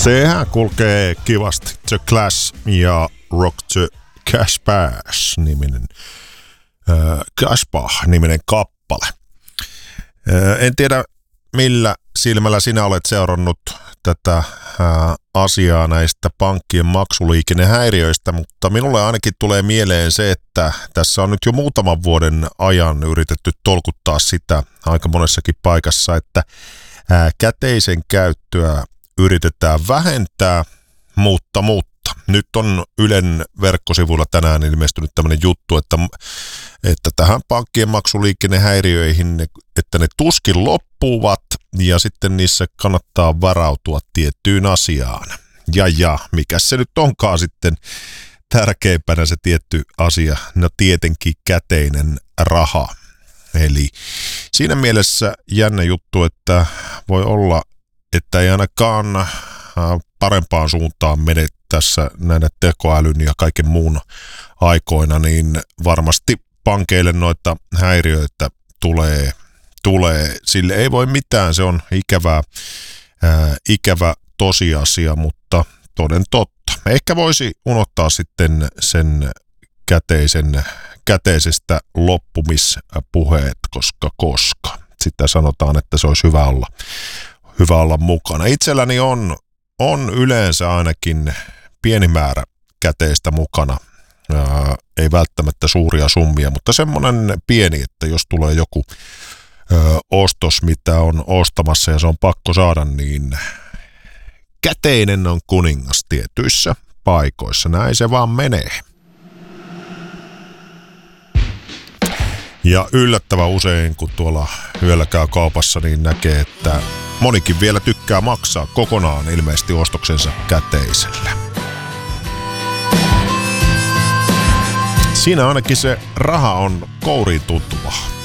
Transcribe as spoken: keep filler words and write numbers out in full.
Sehän kulkee kivasti. The Clash ja Rock the Cash Bash niminen äh, Cashbah-niminen kappale. Äh, en tiedä millä silmällä sinä olet seurannut tätä äh, asiaa näistä pankkien maksuliikennehäiriöistä, mutta minulle ainakin tulee mieleen se, että tässä on nyt jo muutaman vuoden ajan yritetty tolkuttaa sitä aika monessakin paikassa, että äh, käteisen käyttöä yritetään vähentää, mutta, mutta nyt on Ylen verkkosivuilla tänään ilmestynyt tämmöinen juttu, että, että tähän pankkien maksuliikennehäiriöihin, että ne tuskin loppuvat ja sitten niissä kannattaa varautua tiettyyn asiaan. Ja ja, mikä se nyt onkaan sitten tärkeimpänä se tietty asia? No tietenkin käteinen raha. Eli siinä mielessä jännä juttu, että voi olla, että ei ainakaan parempaan suuntaan mene tässä näiden tekoälyn ja kaiken muun aikoina, niin varmasti pankeille noita häiriöitä tulee, tulee. Sille ei voi mitään, se on ikävä, ää, ikävä tosiasia, mutta toden totta. Ehkä voisi unohtaa sitten sen käteisen, käteisestä loppumispuheet, koska koska. Sitten sanotaan, että se olisi hyvä olla, hyvä olla mukana. Itselläni on, on yleensä ainakin pieni määrä käteistä mukana. Ää, ei välttämättä suuria summia, mutta semmoinen pieni, että jos tulee joku ää, ostos, mitä on ostamassa ja se on pakko saada, niin käteinen on kuningas tietyissä paikoissa. Näin se vaan menee. Ja yllättävän usein, kun tuolla yöllä käy kaupassa, niin näkee, että monikin vielä tykkää maksaa kokonaan ilmeisesti ostoksensa käteisellä. Siinä ainakin se raha on kouriin tuntuva.